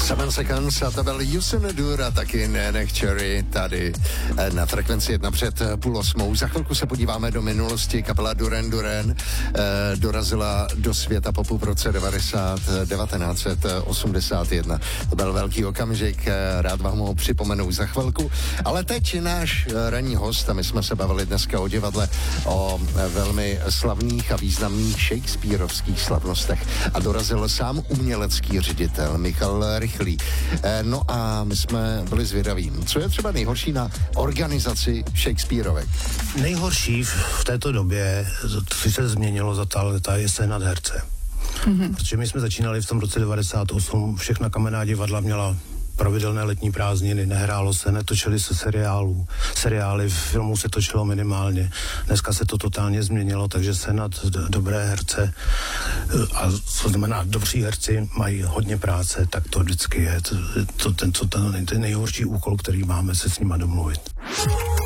7 Seconds a to byl Yusun Dur a taky Nenech Cherry tady na frekvenci 1 před 7:30. Za chvilku se podíváme do minulosti. Kapela Duran Duran dorazila do světa popu v roce 1981. To byl velký okamžik, rád vám ho připomenu za chvilku. Ale teď náš ranní host, a my jsme se bavili dneska o divadle, o velmi slavných a významných shakespearovských slavnostech a dorazil sám umělecký ředitel Michal Rychlý. No a my jsme byli zvědaví. Co je třeba nejhorší na organizaci Shakespearovek? Nejhorší v této době, co se změnilo za ta leta, je sehnat herce. Protože my jsme začínali v tom roce 98, všechna kamenná divadla měla pravidelné letní prázdniny, nehrálo se, netočili se seriály, filmů se točilo minimálně. Dneska se to totálně změnilo, takže sehnat dobré herce, a co znamená dobří herci, mají hodně práce, tak to vždycky je ten nejhorší úkol, který máme se s nima domluvit.